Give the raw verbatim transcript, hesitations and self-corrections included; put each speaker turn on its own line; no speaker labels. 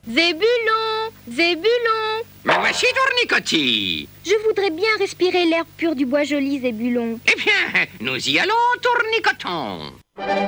Zébulon, Zébulon.
Me voici, Tournicotti.
Je voudrais bien respirer l'air pur du bois joli, Zébulon.
Eh bien, nous y allons, Tournicoton.